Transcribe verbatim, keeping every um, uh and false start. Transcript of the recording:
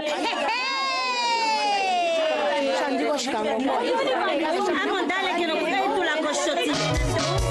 Sandiko shikango. Amo dale che non puoi tu la cosciottina.